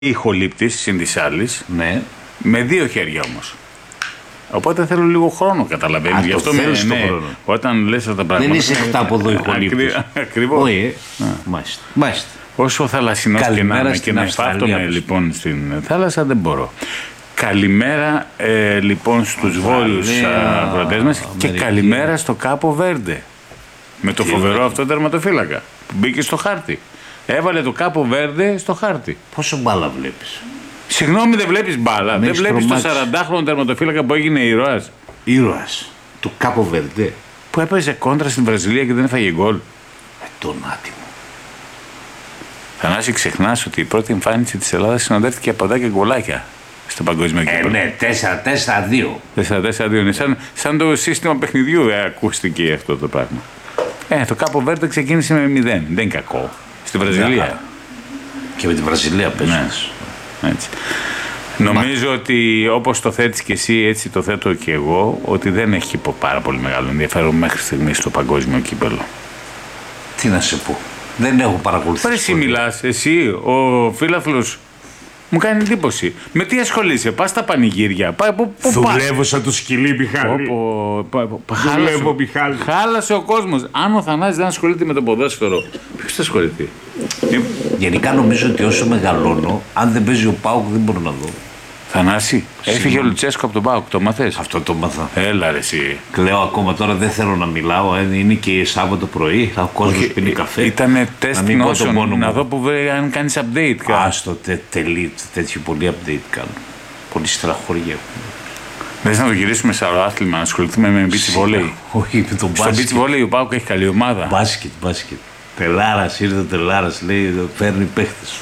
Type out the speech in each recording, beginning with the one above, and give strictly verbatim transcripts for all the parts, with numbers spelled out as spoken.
ηχολήπτης συν της άλλης, ναι. με δύο χέρια όμως. Οπότε θέλω λίγο χρόνο, καταλαβαίνεις. Γι' αυτό με, ναι, όταν λες αυτά τα πράγματα. Δεν είσαι χτάποδο ηχολήπτης. Ακριβώς. Όχι, ε. Μάλιστα. Μάλιστα. Όσο θαλασσινός και να είμαι και να εφάπτομαι λοιπόν στην θάλασσα, δεν μπορώ. Καλημέρα ε, λοιπόν στους βόρειους ακροατές μας και καλημέρα στο Κάπο Βέρντε. Με το φοβερό αυτό τερματοφύλακα που μπήκε στο χάρτη. Έβαλε το Κάπο Βέρντε στο χάρτη. Πόσο μπάλα βλέπεις? Συγγνώμη, δεν βλέπεις μπάλα? Δεν βλέπεις το σαραντάχρονο τερματοφύλακα που έγινε ήρωας? Ήρωας του Κάπο Βέρντε. Που έπαιζε κόντρα στην Βραζιλία και δεν έφαγε γκολ. Με τον άτιμο. Θανάση, ξεχνάς ότι η πρώτη εμφάνιση της Ελλάδας συνοδεύτηκε από δέκα γκολάκια στο παγκόσμιο κύπελλο. Ε, ναι, τέσσερα τέσσερα δύο. τέσσερα τέσσερα δύο. Είναι σαν, σαν το σύστημα παιχνιδιού ε, ακούστηκε αυτό το πράγμα. Ε, το Κάπο Βέρντε ξεκίνησε με μηδέν. Δεν είναι κακό. Στη Βραζιλία. Ναι. Και με τη Βραζιλία παίζουμε. Ναι. Έτσι. Νομίζω Μα... ότι όπως το θέτεις και εσύ, έτσι το θέτω και εγώ, ότι δεν έχει πάρα πολύ μεγάλο ενδιαφέρον μέχρι στιγμής στο παγκόσμιο κύπελλο. Τι να σε πω. Δεν έχω παρακολουθήσει. Πες εσύ μιλάς, εσύ, ο φίλαθλος. Μου κάνει εντύπωση. Με τι ασχολείσαι, πας στα πανηγύρια. Πά, πού, πού δουλεύω σαν το σκυλί, Μιχάλη. Δουλεύω, Μιχάλη. Χάλασε ο κόσμος. Αν ο Θανάσης δεν ασχολείται με το ποδόσφαιρο, ποιος θα ασχοληθεί? Γενικά νομίζω ότι όσο μεγαλώνω, αν δεν παίζει ο ΠΑΟΚ δεν μπορώ να δω. Θανάση, έφυγε ο Λουτσέσκο από τον ΠΑΟΚ, το μαθες? Αυτό το μάθα. Έλα ρε εσύ. Κλαίω ακόμα τώρα, δεν θέλω να μιλάω. Είναι και Σάββατο πρωί, ο κόσμος πίνει καφέ. Ήτανε τεστ νόσων, να δω που αν κάνεις update. Άστο, τε, τελεί, τέτοιο πολύ update κάνω. Πολύ στραχωρία. Θες να το γυρίσουμε σε άλλο άθλημα, να ασχοληθούμε με beach volley? Όχι, με τον μπάσκετ. Στο beach volley ο ΠΑΟΚ έχει καλή ομάδα. Μπάσκετ, μπάσκετ. Τελάρας, ήρθε ο Τελάρας, λέει, παίρνει παίχτες.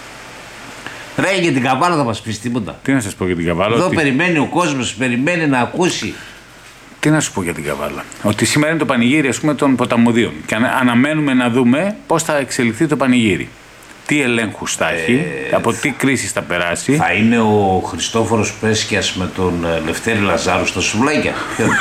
Ρε, για την Καβάλα θα μας πεις τίποτα? Τι να σας πω για την Καβάλα? Εδώ ότι... περιμένει ο κόσμος, περιμένει να ακούσει. Τι να σου πω για την Καβάλα? Ότι σήμερα είναι το πανηγύρι, ας πούμε, των ποταμουδίων και αναμένουμε να δούμε πώς θα εξελιχθεί το πανηγύρι. Τι ελέγχους θα έχει, ε, από τι κρίσεις θα περάσει. Θα είναι ο Χριστόφορος Πέσκιας με τον Λευτέρη Λαζάρου στο σουβλάκια.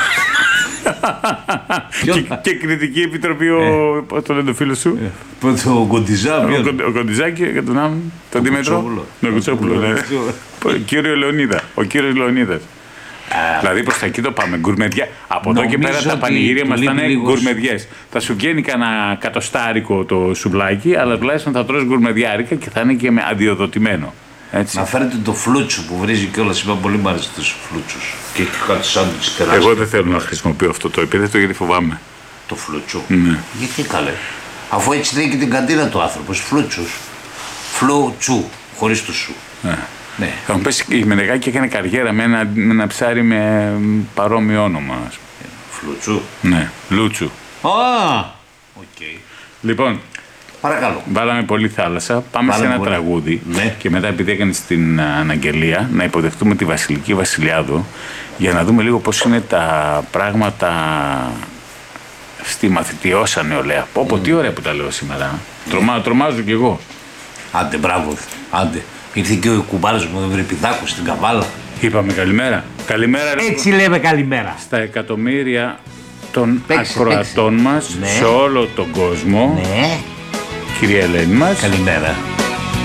και, και κριτική επιτροπή ο, ε. το λένε το φίλο σου. Ε. Ο Κοντιζά. Ο, ο Κοντιζά και για τον άμμο, τον Δήμετρο. Ο Κουτσόπουλο, ναι. Κύριο Λεωνίδα, ο κύριος Λεωνίδας. Δηλαδή προς τα εκεί το πάμε, γκουρμεδιά. Από εδώ και πέρα τα πανηγύρια μας θα είναι γκουρμεδιές. Θα σου βγαίνει κανένα κατοστάρικο το σουβλάκι, αλλά τουλάχιστον θα τρως γκουρμεδιάρικα και θα είναι και με αδειοδοτημένο. Έτσι. Να φέρετε το φλούτσο που βρίζει κιόλας. Είπα πολύ μ' αρέσει τους φλούτσους. Και έχει κάτι σάντουιτς τεράστιο. Εγώ δεν θέλω να χρησιμοποιώ αυτό το επίθετο γιατί φοβάμαι. Το φλούτσο. Ναι. Γιατί καλέ? Αφού έτσι λέει και την καντίνα του άνθρωπος. Φλούτσους. Φλούτσου. Χωρίς το σου. Ναι. Ναι. Θα μου πες, η Μενεγάκη έκανε καριέρα με ένα, με ένα ψάρι με παρόμοιο όνομα. Φλούτσου. Ναι. Λούτσου. Α! Οκ. Okay. Λοιπόν. Παρακαλώ. Βάλαμε πολύ θάλασσα. Πάμε Βάλε σε ένα πολύ. τραγούδι. Ναι. Και μετά, επειδή έκανε την αναγγελία, να υποδεχτούμε τη Βασιλική Βασιλιάδο για να δούμε λίγο πώς είναι τα πράγματα στη μαθητιώσα νεολαία. Πω, πω, mm. τι ωραία που τα λέω σήμερα. Τρομά, τρομάζω κι εγώ. Άντε, μπράβο. Άντε. Ήρθε και ο κουμπάρος μου, ο Ευρυπηδάκος στην Καβάλα. Είπαμε καλημέρα. Καλημέρα. Έτσι λέμε καλημέρα. Στα εκατομμύρια των παίξε, ακροατών παίξε. μας, ναι. σε όλο τον κόσμο. Ναι. Κυρία Ελένη μας. Καλημέρα.